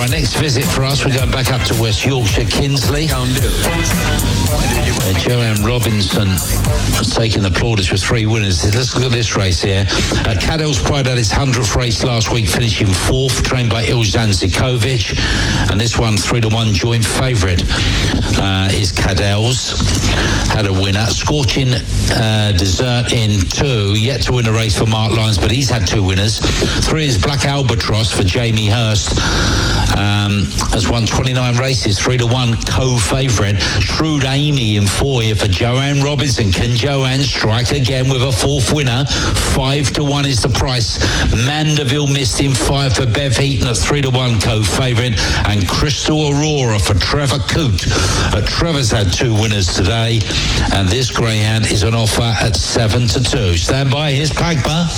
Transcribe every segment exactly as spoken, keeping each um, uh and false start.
Right, next visit for us, we're going back up to West Yorkshire, Kinsley. Uh, Joanne Robinson has taken the plaudits with three winners. Let's look at this race here. Uh, Cadell's Pride had its hundredth race last week, finishing fourth, trained by Ilzan Zikovic. And this one, three to one joint favourite, uh, is Cadell's. Had a winner. Scorching uh, Dessert in two, yet to win a race for Mark Lyons, but he's had two winners. Three is Black Albatross for Jamie Hurst. Um, has won twenty-nine races, three to one co-favourite. Shrewd Amy in four here for Joanne Robinson. Can Joanne strike again with a fourth winner? Five to one is the price. Mandeville missed in five for Bev Heaton at three to one co-favourite, and Crystal Aurora for Trevor Coote. Uh, Trevor's had two winners today, and this greyhound is on offer at seven to two. Stand by, here's Pagba.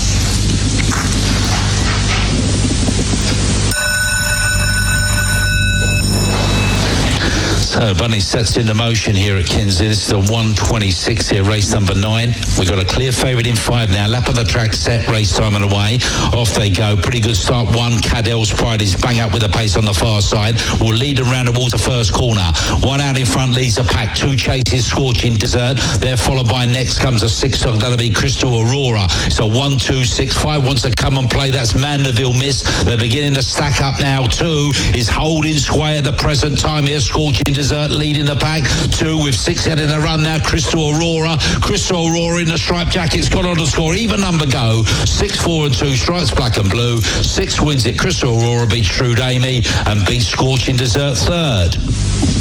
So Bunny sets into motion here at Kinsley. This is the one twenty-six here, race number nine. We've got a clear favourite in five now. Lap of the track set, race time and away. Off they go. Pretty good start. One, Cadell's Pride is bang up with the pace on the far side. Will lead around towards the first corner. One out in front leads a pack. Two chases, Scorching Dessert. They're followed by next comes a six dog. That'll be Crystal Aurora. So one, two, six, five wants to come and play. That's Mandeville Miss. They're beginning to stack up now. Two is holding sway at the present time here. Scorching Dessert leading the pack. Two with six head in the run now. Crystal Aurora. Crystal Aurora in the striped jacket's got on the score. Even number go. Six, four and two. Stripes black and blue. Six wins it. Crystal Aurora beats Shrewd Amy and beats Scorching Dessert third.